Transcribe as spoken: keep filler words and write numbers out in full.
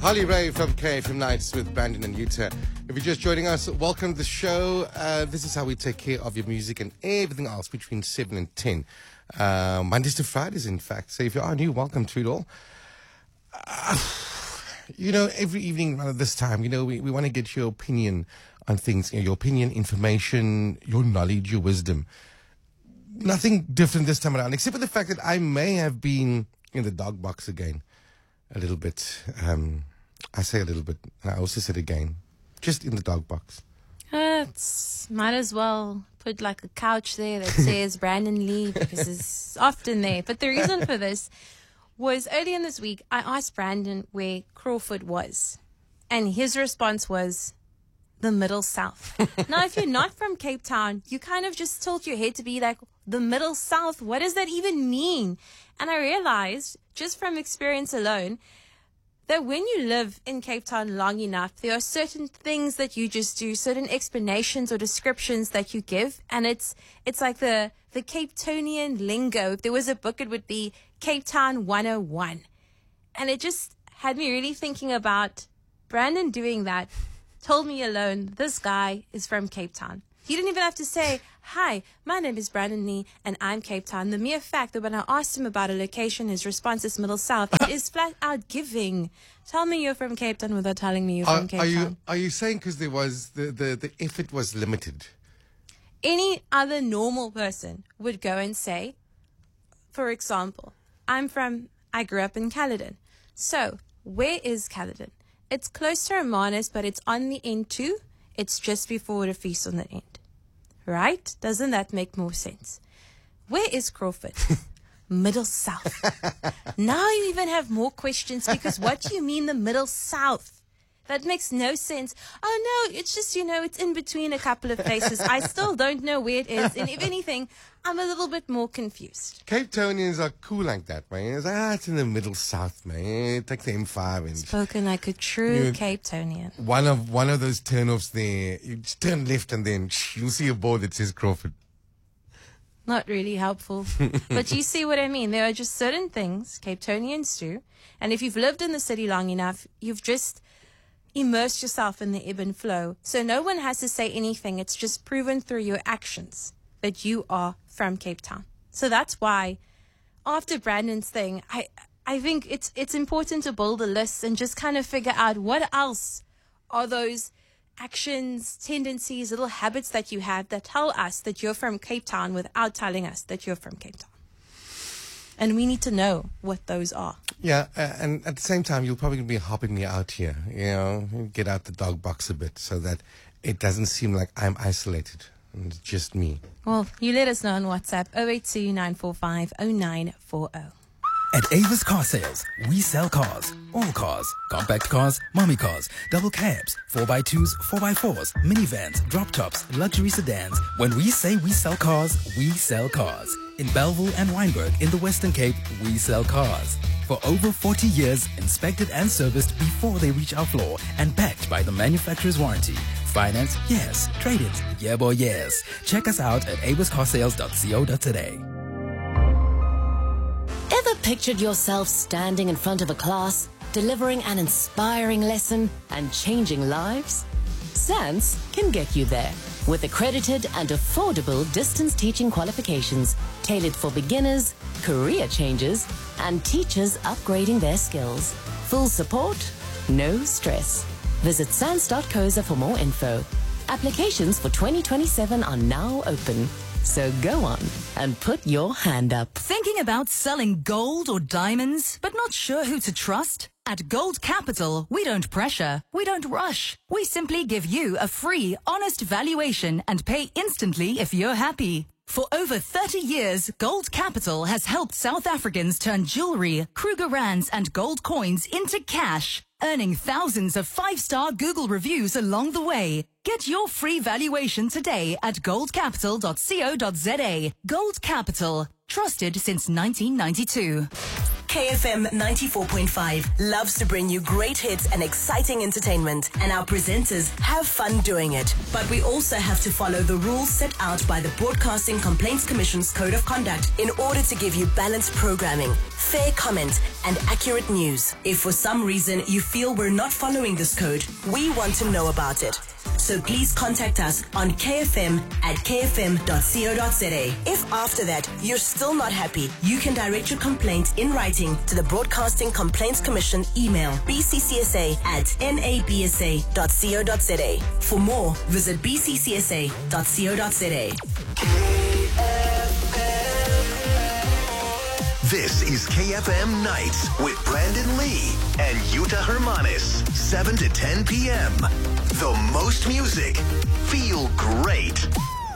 Harley Ray from K F M Nights with Brandon and Utah. If you're just joining us, welcome to the show. Uh, this is how we take care of your music and everything else between seven and ten. Uh, Mondays to Fridays, in fact. So if you are new, welcome to it all. Uh, you know, every evening around this time, you know, we, we want to get your opinion on things. You know, your opinion, information, your knowledge, your wisdom. Nothing different this time around, except for the fact that I may have been in the dog box again. A little bit. Um, I say a little bit, and I also said again, just in the dog box. Uh, it's, might as well put like a couch there that says Brandon Lee, because it's often there. But the reason for this was earlier in this week, I asked Brandon where Crawford was, and his response was the Middle South. Now, if you're not from Cape Town, you kind of just tilt your head to be like, the Middle South, what does that even mean? And I realized, just from experience alone, that when you live in Cape Town long enough, there are certain things that you just do, certain explanations or descriptions that you give, and it's it's like the the Cape Townian lingo. If there was a book, it would be Cape Town one oh one. And it just had me really thinking about Brandon doing that. Told me alone, this guy is from Cape Town. He didn't even have to say, hi, my name is Brandon Lee, and I'm Cape Town. The mere fact that when I asked him about a location, his response is Middle South. It is flat out giving. Tell me you're from Cape Town without telling me you're Are, from Cape are you, Town. Are you saying because there was, the, the, the effort was limited? Any other normal person would go and say, for example, I'm from, I grew up in Caledon. So, where is Caledon? It's close to Romanus, but it's on the N two. It's just before the feast on the end. Right? Doesn't that make more sense? Where is Crawford? Middle South. Now you even have more questions, because what do you mean the Middle South? That makes no sense. Oh, no, it's just, you know, it's in between a couple of places. I still don't know where it is. And if anything, I'm a little bit more confused. Cape Townians are cool like that, man. It's like, ah, it's in the Middle South, man. Take the M five and Spoken like a true you, Cape Townian. One of one of those turnoffs there. You just turn left and then you'll see a board that says Crawford. Not really helpful. But you see what I mean. There are just certain things Cape Townians do. And if you've lived in the city long enough, you've just immersed yourself in the ebb and flow. So no one has to say anything. It's just proven through your actions that you are from Cape Town. So that's why after Brandon's thing, I I think it's it's important to build a list and just kind of figure out what else are those actions, tendencies, little habits that you have that tell us that you're from Cape Town without telling us that you're from Cape Town. And we need to know what those are. Yeah, uh, and at the same time, you'll probably be helping me out here, you know, get out the dog box a bit so that it doesn't seem like I'm isolated and it's just me. Well, you let us know on WhatsApp, oh eight two, nine four five, oh nine four oh. At Avis Car Sales, we sell cars. All cars. Compact cars, mommy cars, double cabs, four by twos, four by fours, minivans, drop tops, luxury sedans. When we say we sell cars, we sell cars. In Belleville and Wynberg in the Western Cape, we sell cars. For over forty years, inspected and serviced before they reach our floor and backed by the manufacturer's warranty. Finance? Yes. Trade-ins? Yeah, boy, yes. Check us out at avis car sales dot co dot za. Ever pictured yourself standing in front of a class, delivering an inspiring lesson and changing lives? SANS can get you there with accredited and affordable distance teaching qualifications tailored for beginners, career changers, and teachers upgrading their skills. Full support, no stress. Visit sans dot co za for more info. Applications for twenty twenty-seven are now open. So go on and put your hand up. Thinking about selling gold or diamonds, but not sure who to trust? At Gold Capital, we don't pressure, we don't rush. We simply give you a free, honest valuation and pay instantly if you're happy. For over thirty years, Gold Capital has helped South Africans turn jewelry, Kruger Rands, and gold coins into cash, earning thousands of five-star Google reviews along the way. Get your free valuation today at gold capital dot co dot za. Gold Capital, trusted since nineteen ninety-two. K F M ninety-four point five loves to bring you great hits and exciting entertainment, and our presenters have fun doing it. But we also have to follow the rules set out by the Broadcasting Complaints Commission's Code of Conduct in order to give you balanced programming, fair comment, and accurate news. If for some reason you feel we're not following this code, we want to know about it. So please contact us on K F M at k f m dot co dot z a. If after that you're still not happy, you can direct your complaint in writing to the Broadcasting Complaints Commission email b c c s a at n a b s a dot co dot z a. For more, visit b c c s a dot co dot z a. This is K F M Nights with Brandon Lee and Yuta Hermanis, seven to ten p.m. The most music. Feel great.